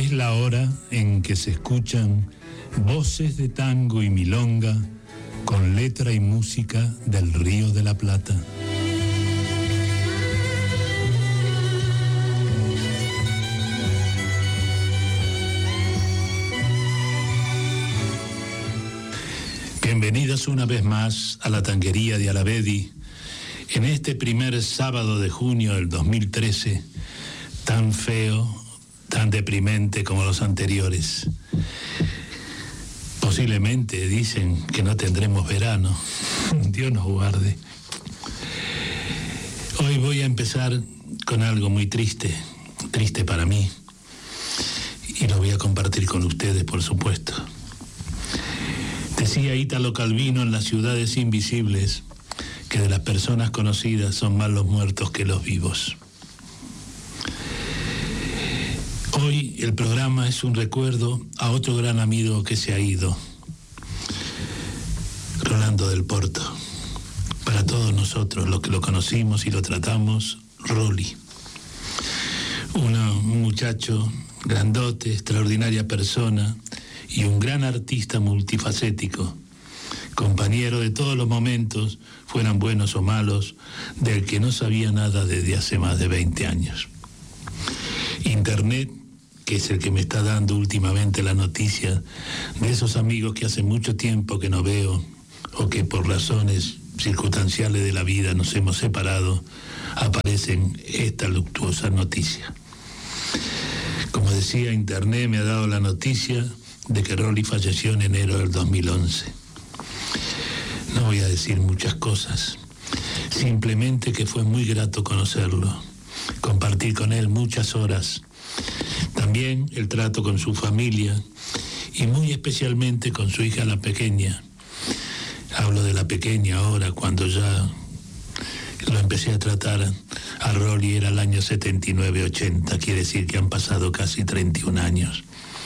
Es la hora en que se escuchan voces de tango y milonga con letra y música del Río de la Plata. Bienvenidas una vez más a la tanguería de Alavedi en este primer sábado de junio del 2013, tan feo, tan deprimente como los anteriores. Posiblemente dicen que no tendremos verano. Dios nos guarde. Hoy voy a empezar con algo muy triste para mí, y lo voy a compartir con ustedes, por supuesto. Decía Ítalo Calvino en Las ciudades invisibles que de las personas conocidas son más los muertos que los vivos. Hoy el programa es un recuerdo a otro gran amigo que se ha ido, Rolando del Porto. Para todos nosotros, los que lo conocimos y lo tratamos, Rolly. Un muchacho grandote, extraordinaria persona y un gran artista multifacético, compañero de todos los momentos, fueran buenos o malos, del que no sabía nada desde hace más de 20 años. Internet, que es el que me está dando últimamente la noticia de esos amigos que hace mucho tiempo que no veo, o que por razones circunstanciales de la vida nos hemos separado, aparecen esta luctuosa noticia. Como decía, Internet me ha dado la noticia de que Rolly falleció en enero del 2011. No voy a decir muchas cosas, simplemente que fue muy grato conocerlo, compartir con él muchas horas, también el trato con su familia y muy especialmente con su hija la pequeña. Hablo de la pequeña ahora, cuando ya lo empecé a tratar a Rolly era el año 79-80, quiere decir que han pasado casi 31 años.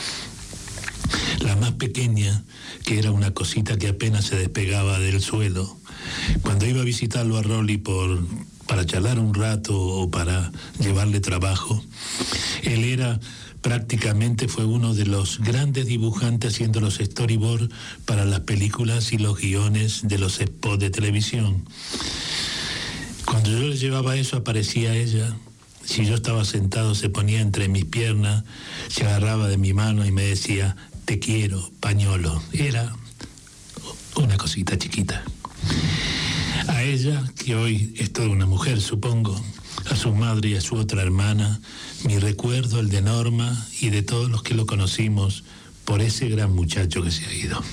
La más pequeña, que era una cosita que apenas se despegaba del suelo, cuando iba a visitarlo a Rolly para charlar un rato o para llevarle trabajo, él era prácticamente fue uno de los grandes dibujantes haciendo los storyboards para las películas y los guiones de los spots de televisión. Cuando yo le llevaba eso, aparecía ella. Si yo estaba sentado, se ponía entre mis piernas, se agarraba de mi mano y me decía: te quiero, pañolo. Era una cosita chiquita. A ella, que hoy es toda una mujer, supongo, a su madre y a su otra hermana, mi recuerdo, el de Norma y de todos los que lo conocimos por ese gran muchacho que se ha ido.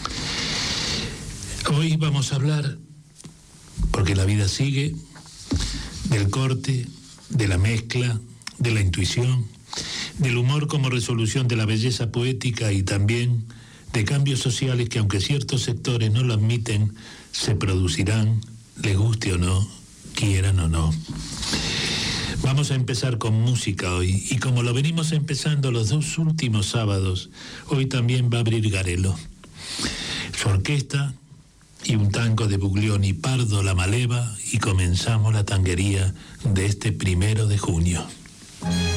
Hoy vamos a hablar, porque la vida sigue, del corte, de la mezcla, de la intuición, del humor como resolución de la belleza poética y también de cambios sociales que, aunque ciertos sectores no lo admiten, se producirán, les guste o no, quieran o no. Vamos a empezar con música hoy, y como lo venimos empezando los 2 últimos sábados, hoy también va a abrir Garelo. Su orquesta y un tango de Buglioni, Pardo la Maleva, y comenzamos la tanguería de este 1 de junio.